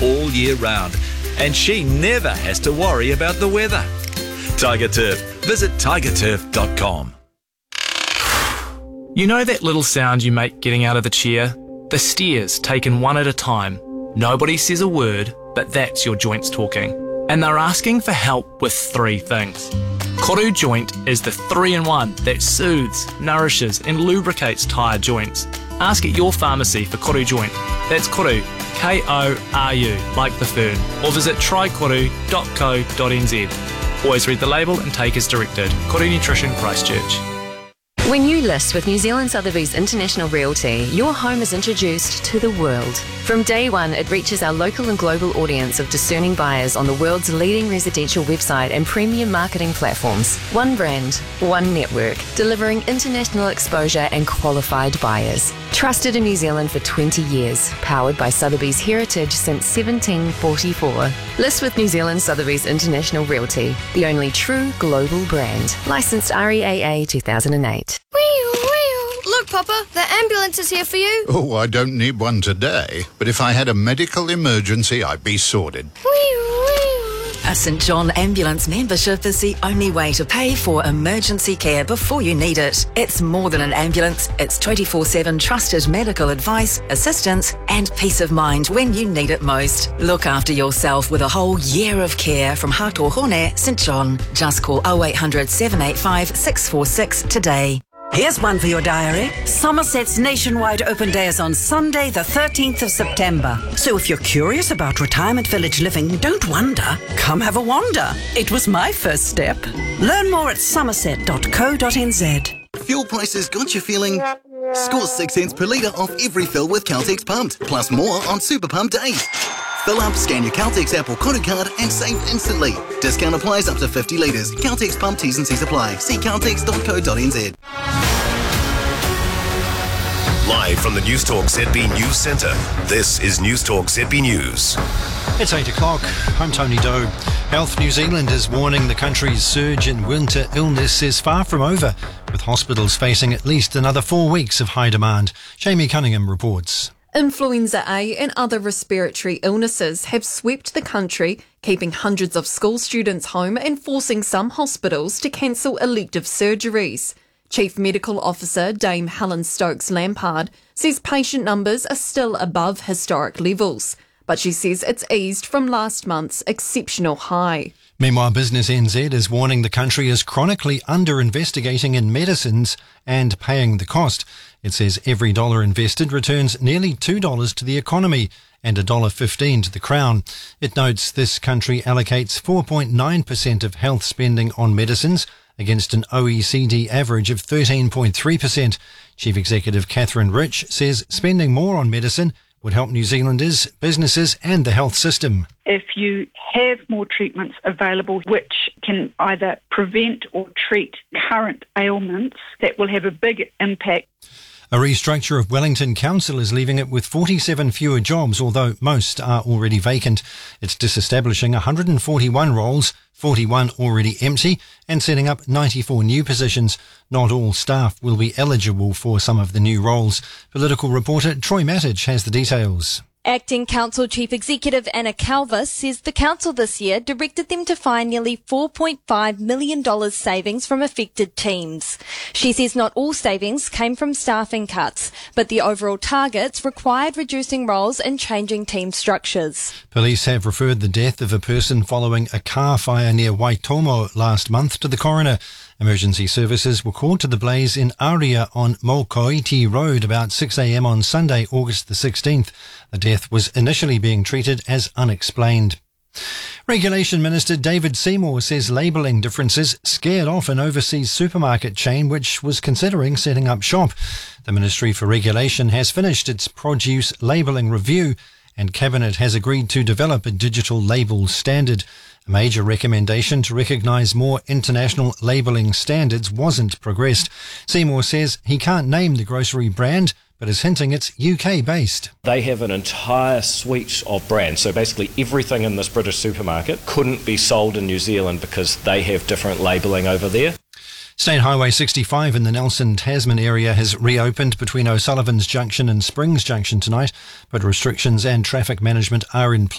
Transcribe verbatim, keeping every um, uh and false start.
all year round, and she never has to worry about the weather. Tiger Turf. Visit tiger turf dot com. You know that little sound you make getting out of the chair? The stairs taken one at a time. Nobody says a word, but that's your joints talking. And they're asking for help with three things. Koru Joint is the three-in-one that soothes, nourishes and lubricates tired joints. Ask at your pharmacy for Koru Joint. That's Koru, K O R U, like the fern. Or visit try koru dot co dot n z. Always read the label and take as directed. Koru Nutrition, Christchurch. When you list with New Zealand Sotheby's International Realty, your home is introduced to the world. From day one, it reaches our local and global audience of discerning buyers on the world's leading residential website and premium marketing platforms. One brand, one network, delivering international exposure and qualified buyers. Trusted in New Zealand for twenty years, powered by Sotheby's heritage since seventeen forty-four. List with New Zealand Sotheby's International Realty, the only true global brand. Licensed R E A A two thousand eight. Look, Papa, the ambulance is here for you. Oh, I don't need one today, but if I had a medical emergency, I'd be sorted. A St John Ambulance membership is the only way to pay for emergency care before you need it. It's more than an ambulance. It's twenty-four seven trusted medical advice, assistance and peace of mind when you need it most. Look after yourself with a whole year of care from Hatohone, St John. Just call oh eight hundred, seven eight five, six four six today. Here's one for your diary. Somerset's nationwide open day is on Sunday, the thirteenth of September. So if you're curious about retirement village living, don't wonder. Come have a wander. It was my first step. Learn more at somerset dot co dot n z. Fuel prices got you feeling? Score six cents per litre off every fill with Caltex Pumped, plus more on Super Pump days. Fill up, scan your Caltex app or Koru card and save instantly. Discount applies up to fifty litres. Caltex Pump T's and C's apply. See caltex dot co dot n z. Live from the Newstalk Z B News Centre, this is Newstalk Z B News. It's eight o'clock. I'm Tony Doe. Health New Zealand is warning the country's surge in winter illness is far from over, with hospitals facing at least another four weeks of high demand. Jamie Cunningham reports. Influenza A and other respiratory illnesses have swept the country, keeping hundreds of school students home and forcing some hospitals to cancel elective surgeries. Chief Medical Officer Dame Helen Stokes Lampard says patient numbers are still above historic levels, but she says it's eased from last month's exceptional high. Meanwhile, Business N Z is warning the country is chronically under-investigating in medicines and paying the cost. It says every dollar invested returns nearly two dollars to the economy and one dollar fifteen to the Crown. It notes this country allocates four point nine percent of health spending on medicines against an O E C D average of thirteen point three percent. Chief Executive Catherine Rich says spending more on medicine would help New Zealanders, businesses and the health system. If you have more treatments available which can either prevent or treat current ailments, that will have a big impact. A restructure of Wellington Council is leaving it with forty-seven fewer jobs, although most are already vacant. It's disestablishing one hundred forty-one roles, forty-one already empty, and setting up ninety-four new positions. Not all staff will be eligible for some of the new roles. Political reporter Troy Mattich has the details. Acting Council Chief Executive Anna Calver says the Council this year directed them to find nearly four point five million dollars savings from affected teams. She says not all savings came from staffing cuts, but the overall targets required reducing roles and changing team structures. Police have referred the death of a person following a car fire near Waitomo last month to the coroner. Emergency services were called to the blaze in Aria on Mokoiti Road about six a.m. on Sunday, August the sixteenth. The death was initially being treated as unexplained. Regulation Minister David Seymour says labelling differences scared off an overseas supermarket chain which was considering setting up shop. The Ministry for Regulation has finished its produce labelling review and Cabinet has agreed to develop a digital label standard. A major recommendation to recognise more international labelling standards wasn't progressed. Seymour says he can't name the grocery brand, but is hinting it's U K-based. They have an entire suite of brands, so basically everything in this British supermarket couldn't be sold in New Zealand because they have different labelling over there. State Highway sixty-five in the Nelson Tasman area has reopened between O'Sullivan's Junction and Springs Junction tonight, but restrictions and traffic management are in place.